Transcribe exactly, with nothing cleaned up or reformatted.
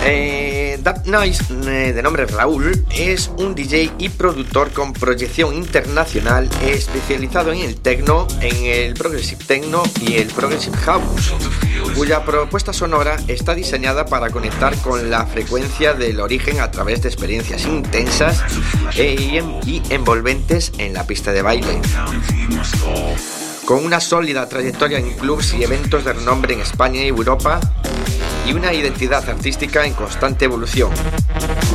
Eh, That Noise, eh, de nombre Raúl, es un D J y productor con proyección internacional especializado en el techno, en el progressive techno y el progressive house, cuya propuesta sonora está diseñada para conectar con la frecuencia del origen a través de experiencias intensas e, y envolventes en la pista de baile. Con una sólida trayectoria en clubs y eventos de renombre en España y Europa, y una identidad artística en constante evolución.